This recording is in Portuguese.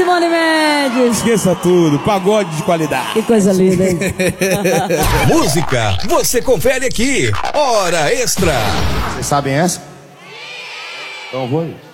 Simone Mendes. Esqueça tudo, pagode de qualidade. Que coisa linda, hein? Música, você confere aqui. Hora Extra. Vocês sabem essa? Então eu vou.